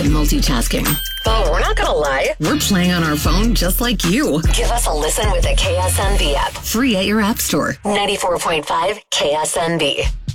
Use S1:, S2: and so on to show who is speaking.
S1: multitasking.
S2: But we're not going to lie.
S1: We're playing on our phone just like you.
S2: Give us a listen with the KSNB app.
S1: Free at your app store.
S2: 94.5 KSNB.